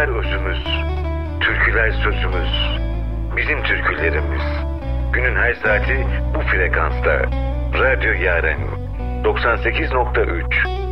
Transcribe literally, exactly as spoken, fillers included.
Şarkılar özümüz, türküler sözümüz, bizim türkülerimiz. Günün her saati bu frekansta. Radyo Yaren doksan sekiz nokta üç